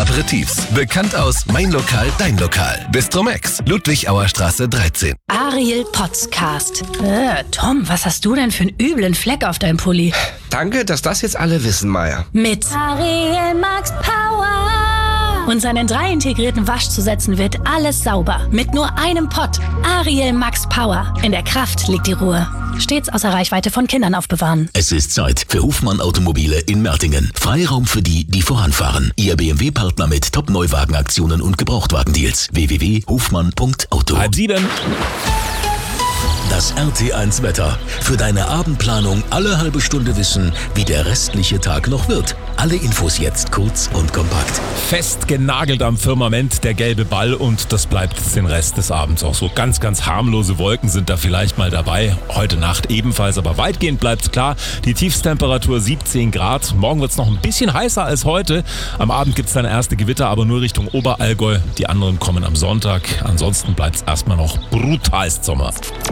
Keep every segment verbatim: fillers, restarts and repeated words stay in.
Aperitifs. Bekannt aus Mein Lokal, Dein Lokal. Bistro Max, Ludwig-Auer Straße dreizehn. Ariel Podcast. Äh, Tom, was hast du denn für einen üblen Fleck auf deinem Pulli? Danke, dass das jetzt alle wissen, Maya. Mit Ariel Max Power. Und seinen drei integrierten Waschzusätzen wird alles sauber. Mit nur einem Pott. Ariel Max Power. In der Kraft liegt die Ruhe. Stets außer Reichweite von Kindern aufbewahren. Es ist Zeit für Hofmann Automobile in Mertingen. Freiraum für die, die voranfahren. Ihr B M W-Partner mit Top-Neuwagenaktionen und Gebrauchtwagendeals. w w w punkt hofmann punkt auto. Halb sieben. Das R T eins Wetter. Für deine Abendplanung alle halbe Stunde wissen, wie der restliche Tag noch wird. Alle Infos jetzt kurz und kompakt. Fest genagelt am Firmament der gelbe Ball und das bleibt den Rest des Abends auch so. Ganz, ganz harmlose Wolken sind da vielleicht mal dabei. Heute Nacht ebenfalls, aber weitgehend bleibt klar. Die Tiefstemperatur siebzehn Grad. Morgen wird es noch ein bisschen heißer als heute. Am Abend gibt es dann erste Gewitter, aber nur Richtung Oberallgäu. Die anderen kommen am Sonntag. Ansonsten bleibt es erstmal noch brutalst Sommer.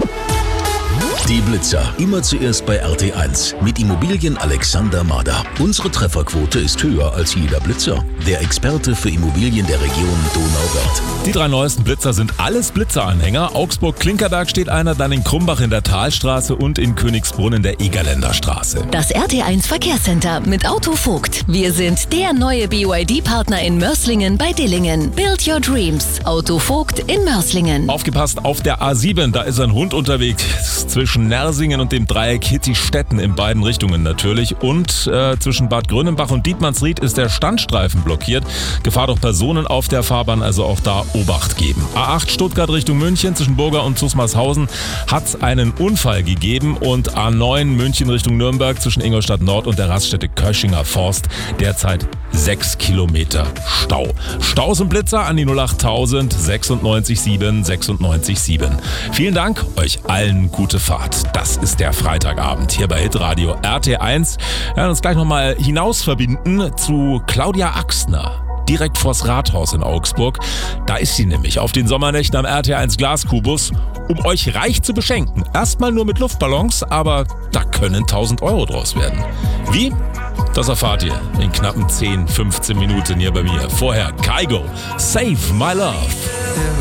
Die Blitzer. Immer zuerst bei R T eins. Mit Immobilien Alexander Mader. Unsere Trefferquote ist höher als jeder Blitzer. Der Experte für Immobilien der Region Donauwörth. Die drei neuesten Blitzer sind alles Blitzeranhänger. Augsburg-Klinkerberg steht einer, dann in Krumbach in der Talstraße und in Königsbrunn in der Egerländer Straße. Das R T eins Verkehrscenter mit Autovogt. Wir sind der neue B Y D-Partner in Mörslingen bei Dillingen. Build your dreams. Autovogt in Mörslingen. Aufgepasst auf der A sieben, da ist ein Hund unterwegs. Zwischen Nersingen und dem Dreieck Hittistetten in beiden Richtungen natürlich. Und äh, zwischen Bad Grönenbach und Dietmannsried ist der Standstreifen blockiert. Gefahr durch Personen auf der Fahrbahn, also auch da Obacht geben. A acht Stuttgart Richtung München zwischen Burger und Zusmarshausen hat es einen Unfall gegeben. Und A neun München Richtung Nürnberg zwischen Ingolstadt Nord und der Raststätte Köschinger Forst derzeit sechs Kilometer Stau. Staus und Blitzer an die null acht tausend sechsundneunzig sieben sechsundneunzig sieben. Vielen Dank, euch allen gute Fahrt. Das ist der Freitagabend hier bei Hitradio R T eins. Wir werden uns gleich nochmal hinaus verbinden zu Claudia Axtner. Direkt vors Rathaus in Augsburg. Da ist sie nämlich auf den Sommernächten am R T eins Glaskubus, um euch reich zu beschenken. Erstmal nur mit Luftballons, aber da können tausend Euro draus werden. Wie? Das erfahrt ihr in knappen zehn, fünfzehn Minuten hier bei mir. Vorher Kygo, Save My Love.